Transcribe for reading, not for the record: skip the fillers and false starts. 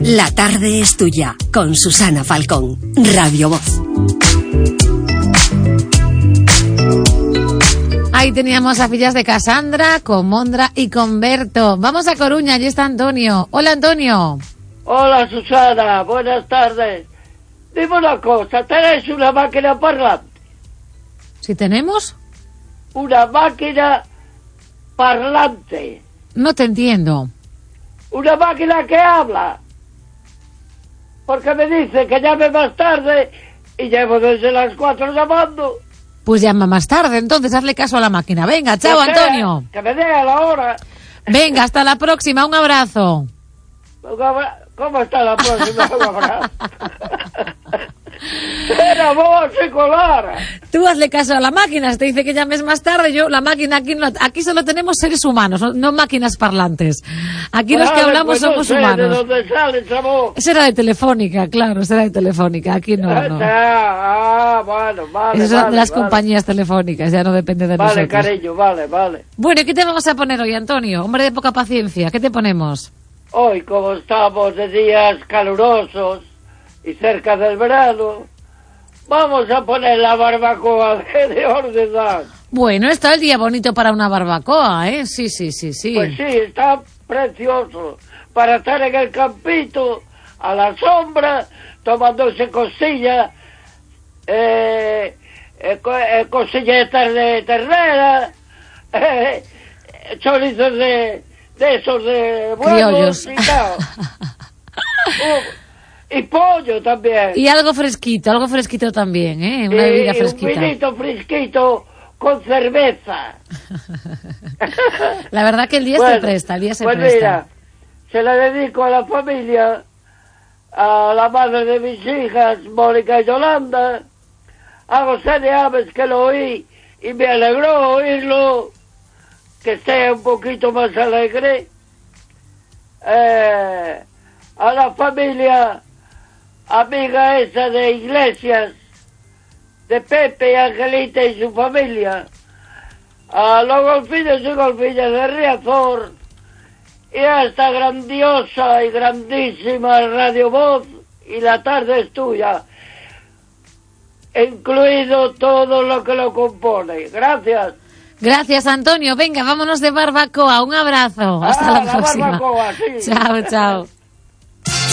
La tarde es tuya, con Susana Falcón, Radio Voz. Ahí teníamos a fillas de Casandra, con Mondra y con Berto. Vamos a Coruña, allí está Antonio. Hola, Antonio. Hola, Susana, buenas tardes. Dime una cosa, ¿tenéis una máquina parlante? ¿Si tenemos? Una máquina parlante. No te entiendo. Una máquina que habla. Porque me dice que llame más tarde y llevo desde las 4 llamando. Pues llama más tarde, entonces hazle caso a la máquina. Venga, chao, Antonio. Que me dé a la hora. Venga, hasta la próxima, un abrazo. ¿Cómo está la próxima? Un abrazo. Era vos, Nicolara. Tú hazle caso a la máquina, si te dice que llames más tarde, yo, la máquina, aquí solo tenemos seres humanos, no máquinas parlantes. Aquí los que hablamos pues somos no sé humanos. ¿De dónde sale esa voz? Esa era de Telefónica, claro, esa era de Telefónica, aquí no. Bueno, vale. Esas son de las compañías telefónicas, ya no depende de nosotros. Vale, cariño, vale. Bueno, ¿qué te vamos a poner hoy, Antonio? Hombre de poca paciencia, ¿qué te ponemos? Hoy, como estamos de días calurosos y cerca del verano, vamos a poner la barbacoa de ordenar. Bueno, está el día bonito para una barbacoa, ¿eh? Sí. Pues sí, está precioso para estar en el campito, a la sombra, tomándose cosillas, cosilletas de ternera, chorizos de esos de huevos y tal. Y pollo también. Y algo fresquito también, ¿eh? Una bebida fresquita. Un vinito fresquito con cerveza. La verdad que el día se presta, presta. Mira, se la dedico a la familia, a la madre de mis hijas, Mónica y Yolanda, a José de Aves, que lo oí y me alegró oírlo, que esté un poquito más alegre, a la familia amiga esa de Iglesias, de Pepe y Angelita y su familia, a los golfillos y golfillas de Riazor, y a esta grandiosa y grandísima Radio Voz, y la tarde es tuya, incluido todo lo que lo compone. Gracias. Gracias, Antonio. Venga, vámonos de barbacoa. Un abrazo. Hasta la próxima. Barbacoa, sí. Chao.